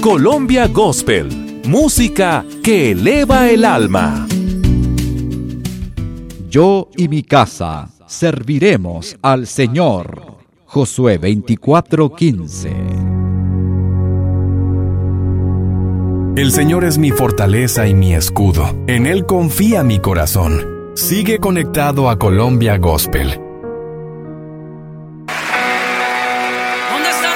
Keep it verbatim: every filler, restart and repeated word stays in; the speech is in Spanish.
Colombia Gospel, música que eleva el alma. Yo y mi casa serviremos al Señor. Josué veinticuatro quince. El Señor es mi fortaleza y mi escudo. En Él confía mi corazón. Sigue conectado a Colombia Gospel